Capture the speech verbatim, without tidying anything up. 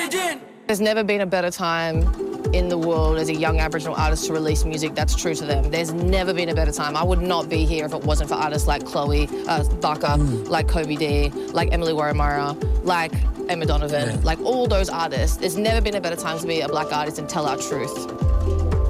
legend. There's never been a better time in the world as a young Aboriginal artist to release music that's true to them. There's never been a better time. I would not be here if it wasn't for artists like Chloe uh, Barker, mm. like Kobe D, like Emily Warramara, like Emma Donovan, yeah. like all those artists. There's never been a better time to be a black artist and tell our truth.